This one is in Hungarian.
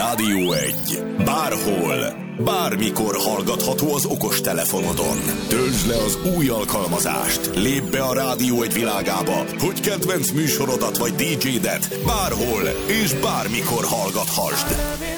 Rádió 1. Bárhol, bármikor hallgatható az okostelefonodon. Töltsd le az új alkalmazást. Lépj be a Rádió 1 világába, hogy kedvenc műsorodat vagy DJ-det bárhol és bármikor hallgathasd.